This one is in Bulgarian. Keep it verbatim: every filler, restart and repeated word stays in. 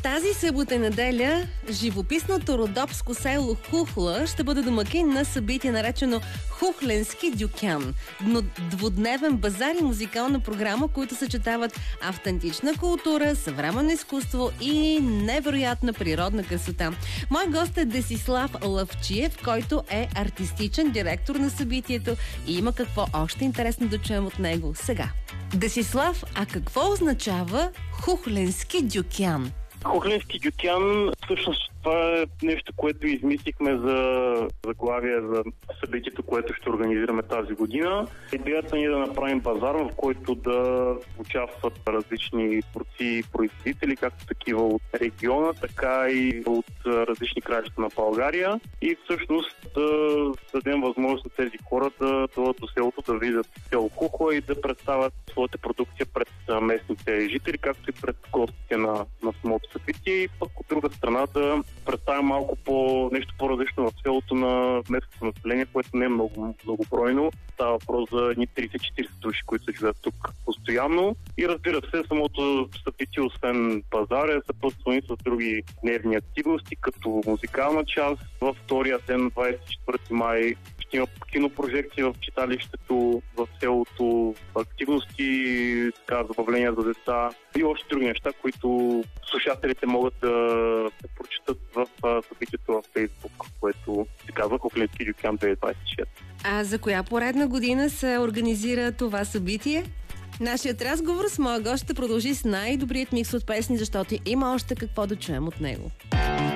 Тази събота и неделя живописното родопско село Хухла ще бъде домакин на събитие, наречено Хухленски дюкян. Двудневен базар и музикална програма, които съчетават автентична култура, съвременно изкуство и невероятна природна красота. Мой гост е Десислав Лъвчиев, който е артистичен директор на събитието и има какво още интересно да чуем от него сега. Десислав, а какво означава Хухленски дюкян? Хухленски дюкян, всъщност това е нещо, което измислихме за заглавие за събитието, което ще организираме тази година. Идеята ни е да направим базар, в който да участват различни творци и производители, както такива от региона, така и от различни краища на България. И всъщност да дадем възможност на тези хора да дойдат до селото, да видят село Хухла и да представят своята продукция пред местните жители, както и пред гостите на, на самото събитие. И пък от друга страна да представя малко по нещо по-различно в селото на местното население, което не е много многобройно. Става въпрос за едни трийсет-четирийсет души, които се живеят тук постоянно. И разбира се, самото събитие, освен пазар, е съпътствани с други дневни активности, като музикална част. Във втория ден, двадесет и четвърти май, ще има кинопрожекция в читалището, в селото, активности, така, забавления за деца и още други неща, които слушателите могат да, да прочитат в събитието във Фейсбук, което се казва Хухленски дюкян две хиляди двадесет и шеста. А за коя поредна година се организира това събитие? Нашият разговор с моя гост ще продължи с най-добрият микс от песни, защото има още какво да чуем от него.